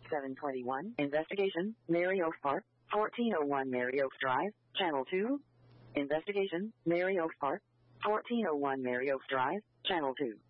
721. Investigation. Mary Oaks Park. 1401 Mary Oaks Drive. Channel 2. Investigation. Mary Oaks Park. 1401 Mary Oaks Drive. Channel 2.